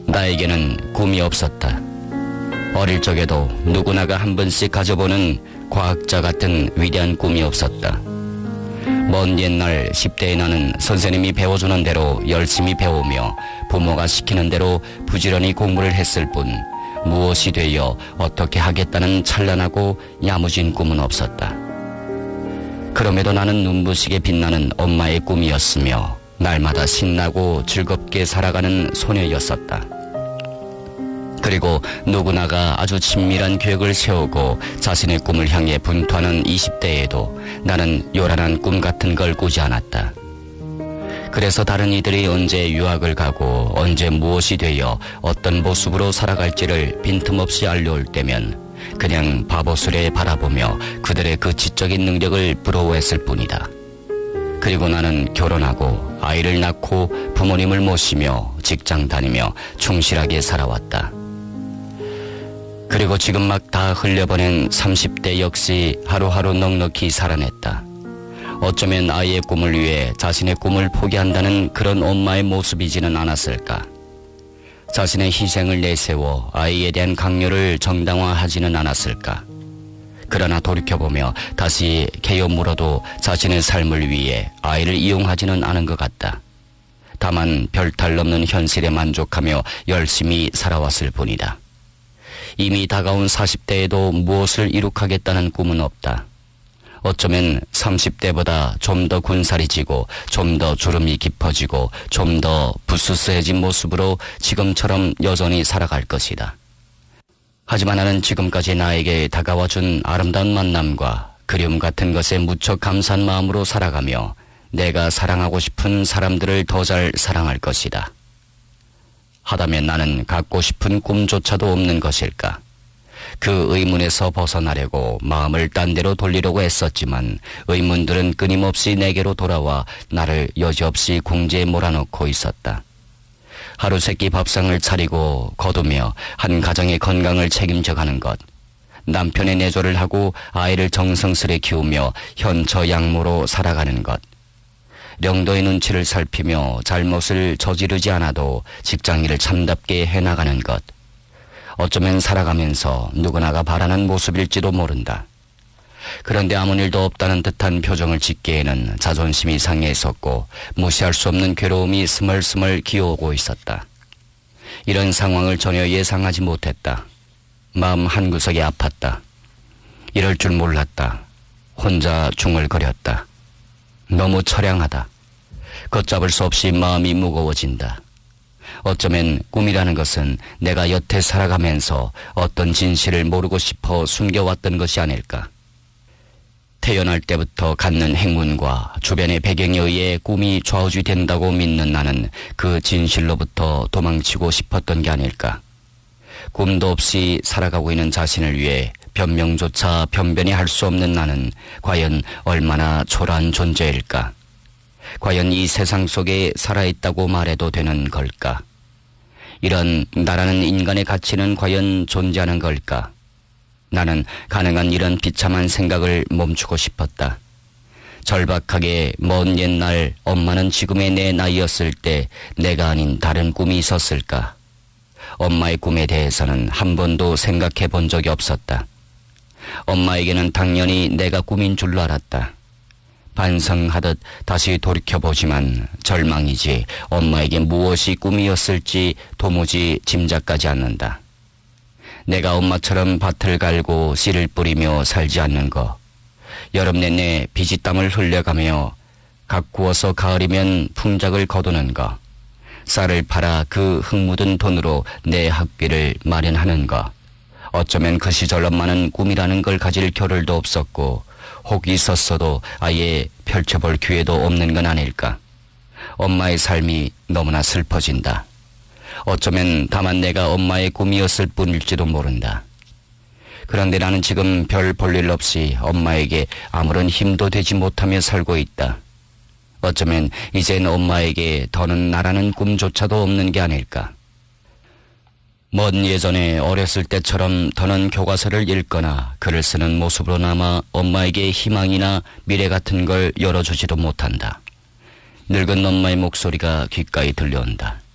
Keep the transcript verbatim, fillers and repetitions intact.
나에게는 꿈이 없었다. 어릴 적에도 누구나가 한 번씩 가져보는 과학자 같은 위대한 꿈이 없었다. 먼 옛날 십 대의 나는 선생님이 배워주는 대로 열심히 배우며 부모가 시키는 대로 부지런히 공부를 했을 뿐 무엇이 되어 어떻게 하겠다는 찬란하고 야무진 꿈은 없었다. 그럼에도 나는 눈부시게 빛나는 엄마의 꿈이었으며 날마다 신나고 즐겁게 살아가는 소녀였었다. 그리고 누구나가 아주 친밀한 계획을 세우고 자신의 꿈을 향해 분투하는 이십 대에도 나는 요란한 꿈 같은 걸 꾸지 않았다. 그래서 다른 이들이 언제 유학을 가고 언제 무엇이 되어 어떤 모습으로 살아갈지를 빈틈없이 알려올 때면 그냥 바보스레 바라보며 그들의 그 지적인 능력을 부러워했을 뿐이다. 그리고 나는 결혼하고 아이를 낳고 부모님을 모시며 직장 다니며 충실하게 살아왔다. 그리고 지금 막 다 흘려보낸 삼십 대 역시 하루하루 넉넉히 살아냈다. 어쩌면 아이의 꿈을 위해 자신의 꿈을 포기한다는 그런 엄마의 모습이지는 않았을까. 자신의 희생을 내세워 아이에 대한 강요를 정당화하지는 않았을까. 그러나 돌이켜보며 다시 개요 물어도 자신의 삶을 위해 아이를 이용하지는 않은 것 같다. 다만 별탈 넘는 현실에 만족하며 열심히 살아왔을 뿐이다. 이미 다가온 사십 대에도 무엇을 이룩하겠다는 꿈은 없다. 어쩌면 삼십 대보다 좀 더 군살이 지고 좀 더 주름이 깊어지고 좀 더 부스스해진 모습으로 지금처럼 여전히 살아갈 것이다. 하지만 나는 지금까지 나에게 다가와준 아름다운 만남과 그리움 같은 것에 무척 감사한 마음으로 살아가며 내가 사랑하고 싶은 사람들을 더 잘 사랑할 것이다. 하다면 나는 갖고 싶은 꿈조차도 없는 것일까? 그 의문에서 벗어나려고 마음을 딴 데로 돌리려고 애썼지만 의문들은 끊임없이 내게로 돌아와 나를 여지없이 궁지에 몰아넣고 있었다. 하루 세끼 밥상을 차리고 거두며 한 가정의 건강을 책임져가는 것, 남편의 내조를 하고 아이를 정성스레 키우며 현처 양모로 살아가는 것, 령도의 눈치를 살피며 잘못을 저지르지 않아도 직장일을 참답게 해나가는 것, 어쩌면 살아가면서 누구나가 바라는 모습일지도 모른다. 그런데 아무 일도 없다는 듯한 표정을 짓기에는 자존심이 상해 있었고 무시할 수 없는 괴로움이 스멀스멀 기어오고 있었다. 이런 상황을 전혀 예상하지 못했다. 마음 한구석이 아팠다. 이럴 줄 몰랐다. 혼자 중얼거렸다. 너무 처량하다. 걷잡을 수 없이 마음이 무거워진다. 어쩌면 꿈이라는 것은 내가 여태 살아가면서 어떤 진실을 모르고 싶어 숨겨왔던 것이 아닐까. 태어날 때부터 갖는 행운과 주변의 배경에 의해 꿈이 좌우지된다고 믿는 나는 그 진실로부터 도망치고 싶었던 게 아닐까. 꿈도 없이 살아가고 있는 자신을 위해 변명조차 변변히 할 수 없는 나는 과연 얼마나 초라한 존재일까? 과연 이 세상 속에 살아있다고 말해도 되는 걸까? 이런 나라는 인간의 가치는 과연 존재하는 걸까? 나는 가능한 이런 비참한 생각을 멈추고 싶었다. 절박하게 먼 옛날 엄마는 지금의 내 나이였을 때 내가 아닌 다른 꿈이 있었을까? 엄마의 꿈에 대해서는 한 번도 생각해 본 적이 없었다. 엄마에게는 당연히 내가 꿈인 줄로 알았다. 반성하듯 다시 돌이켜보지만 절망이지 엄마에게 무엇이 꿈이었을지 도무지 짐작가지 않는다. 내가 엄마처럼 밭을 갈고 씨를 뿌리며 살지 않는 것, 여름 내내 비지땀을 흘려가며 가꾸어서 가을이면 풍작을 거두는 것, 쌀을 팔아 그 흙 묻은 돈으로 내 학비를 마련하는 것, 어쩌면 그 시절 엄마는 꿈이라는 걸 가질 겨를도 없었고 혹이 있었어도 아예 펼쳐볼 기회도 없는 건 아닐까. 엄마의 삶이 너무나 슬퍼진다. 어쩌면 다만 내가 엄마의 꿈이었을 뿐일지도 모른다. 그런데 나는 지금 별 볼 일 없이 엄마에게 아무런 힘도 되지 못하며 살고 있다. 어쩌면 이젠 엄마에게 더는 나라는 꿈조차도 없는 게 아닐까. 먼 예전에 어렸을 때처럼 더는 교과서를 읽거나 글을 쓰는 모습으로나마 엄마에게 희망이나 미래 같은 걸 열어주지도 못한다. 늙은 엄마의 목소리가 귓가에 들려온다.